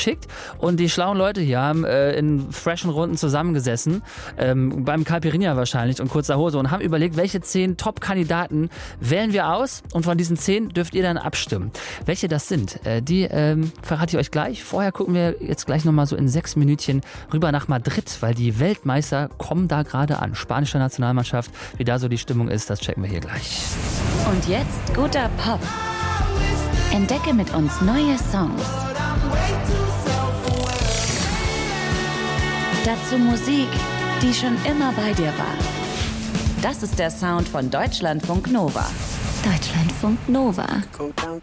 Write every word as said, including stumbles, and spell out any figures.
geschickt und die schlauen Leute hier haben äh, in freshen Runden zusammengesessen, ähm, beim Caipirinha wahrscheinlich und kurzer Hose und haben überlegt, welche zehn Top-Kandidaten wählen wir aus und von diesen zehn dürft ihr dann abstimmen. Welche das sind, äh, die ähm, verrate ich euch gleich. Vorher gucken wir jetzt gleich nochmal so in sechs Minütchen rüber nach Madrid, weil die Weltmeister kommen da gerade an. Spanische Nationalmannschaft, wie da so die Stimmung ist, das checken wir hier gleich. Und jetzt guter Pop. Entdecke mit uns neue Songs. Dazu Musik, die schon immer bei dir war. Das ist der Sound von Deutschlandfunk Nova. Deutschlandfunk Nova.